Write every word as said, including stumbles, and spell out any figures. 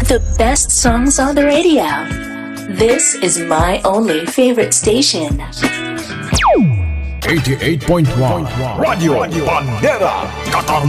The best songs on the radio. This is my only favorite station. eighty-eight point one Radio Bandera Qatar